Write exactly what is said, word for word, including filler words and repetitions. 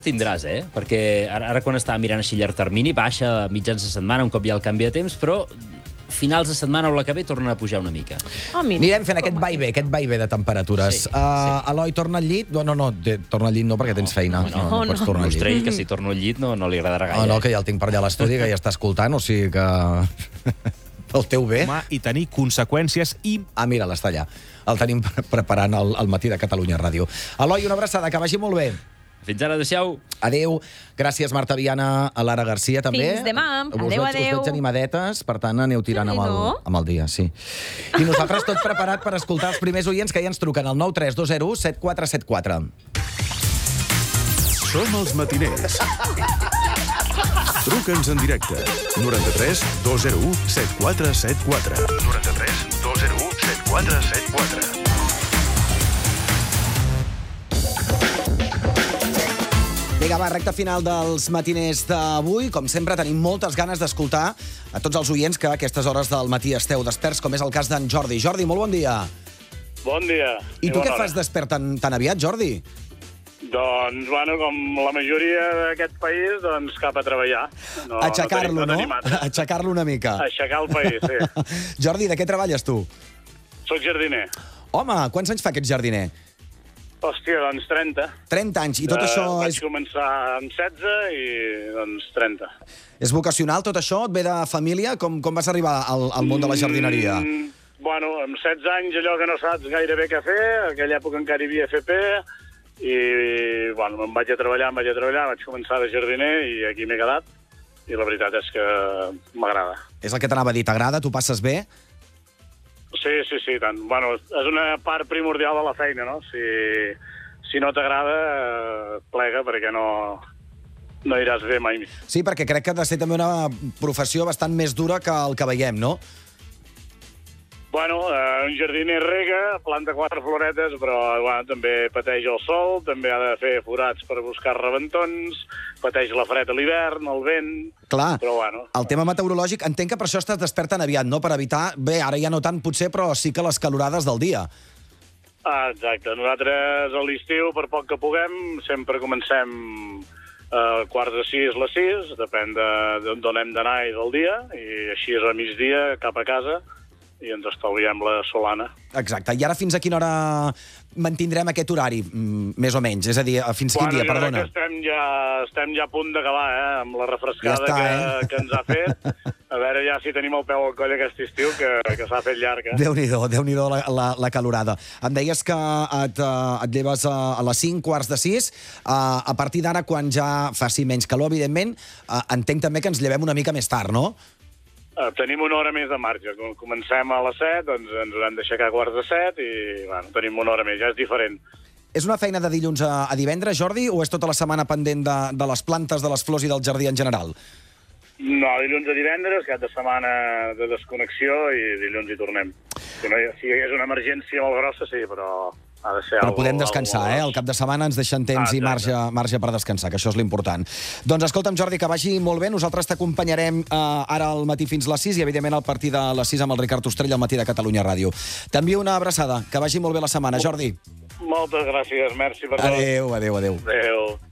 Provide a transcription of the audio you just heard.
Tindràs, eh? Perquè ara, ara quan estava mirant així llarg termini, baixa a mitjans de setmana, un cop hi ha el canvi de temps, però finals de setmana o la que ve torna a pujar una mica. Oh, Anirem fent aquest vaivé, aquest vaivé de temperatures. Sí, uh, sí. Eloi, torna al llit? No, no, no, de, torna al llit no, perquè tens feina. No, no, no, no pots tornar al llit. Mostrell que si torno al llit no, no li agradarà gaire. Oh, no, que ja el tinc per allà a l'estudi, que ja està escoltant, o sigui que... el teu bé. I tenir conseqüències i... Ah, mira, l'està allà. El tenim preparant al, al matí de Catalunya Ràdio. Eloi, una abraçada, que vagi molt bé. Fins ara, adéu-siau. Adéu. Gràcies, Marta Viana, a Lara Garcia, també. Fins demà. Us Adéu, veig, adéu. Us veig animadetes, per tant, aneu tirant amb el, no? amb el dia, sí. I nosaltres tot preparat per escoltar els primers oients que ja ens truquen al nou tres dos zero u set quatre set quatre. Som els matiners. Truca'ns en directe. noranta-tres dos zero u set quatre set quatre. noranta-tres dos zero u set quatre set quatre. Vinga, va, recta final dels matiners d'avui. Com sempre, tenim moltes ganes d'escoltar a tots els oients que a aquestes hores del matí esteu desperts, com és el cas d'en Jordi. Jordi, molt bon dia. Bon dia. I tu què fas despert tan, tan aviat, Jordi? Doncs, bueno, com la majoria d'aquest país, doncs cap a treballar. No, Aixecar-lo, no? no? tenim altre. Aixecar-lo una mica. Aixecar el país, sí. Jordi, de què treballes tu? Soc jardiner. Home, quants anys fa aquest jardiner? Hòstia, doncs trenta. trenta anys. I tot Eh, això Vaig és, començar amb setze i, doncs, trenta. és vocacional, tot això? Et ve de família? Com, com vas arribar al, al món de la jardineria? Mm, bueno, amb setze anys allò que no saps gairebé què fer, en aquella època encara hi havia F P, i, bueno, me'n vaig a treballar, em vaig a treballar, vaig començar de jardiner i aquí m'he quedat, i la veritat és que m'agrada. És el que t'anava a dir, t'agrada? Tu passes bé? Sí, sí, sí, tant. Bueno, és una part primordial de la feina, no? Si, si no t'agrada, eh, plega, perquè no, no iràs bé mai. Sí, perquè crec que ha de ser també una professió bastant més dura que el que veiem, no? Bueno, eh, un jardiner rega, planta quatre floretes, però bueno, també pateix el sol, també ha de fer forats per buscar rebentons, pateix la fred a l'hivern, el vent... Clar, però bueno... el tema meteorològic, entenc que per això estàs despert tan aviat, no? Per evitar, bé, ara ja no tant potser, però sí que les calorades del dia. Ah, exacte. Nosaltres a l'estiu, per poc que puguem, sempre comencem a quarts de sis, les sis, depèn de d'on hem d'anar i del dia, i així és a migdia, cap a casa, i ens estalviem la solana. Exacte. I ara fins a quina hora mantindrem aquest horari, mm, més o menys? És a dir, fins quin Bueno, dia, jo crec perdona? que estem ja, estem ja a punt d'acabar, eh? Amb la refrescada Ja està, que, eh? que ens ha fet. A veure ja si tenim el peu al coll aquest estiu, que, que s'ha fet llarg, eh? Déu-n'hi-do, Déu-n'hi-do la, la, la calorada. Em deies que et, uh, et lleves a, a les cinc, quarts de sis. Uh, a partir d'ara, quan ja faci menys calor, evidentment, uh, entenc també que ens llevem una mica més tard, no? Uh, tenim una hora més de marge. Com comencem a les set, doncs ens haurem d'aixecar a quarts de set i, bueno, tenim una hora més, ja és diferent. És una feina de dilluns a, a divendres, Jordi, o és tota la setmana pendent de, de les plantes, de les flors i del jardí en general? No, dilluns a divendres, cap de setmana de desconnexió i dilluns hi tornem. Si, no, si hi hagués una emergència molt grossa, sí, però ha de ser Però algo, podem descansar, algo, eh? Al cap de setmana ens deixen temps Ah, i marge, marge per descansar, que això és l'important. Doncs escolta'm, Jordi, que vagi molt bé. Nosaltres t'acompanyarem eh, ara al matí fins les sis i, evidentment, al partir de les sis amb el Ricard Ostrell al matí de Catalunya Ràdio. T'envio una abraçada. Que vagi molt bé la setmana, Jordi. Moltes gràcies, merci per tot. Adéu, adéu, adéu. Adéu.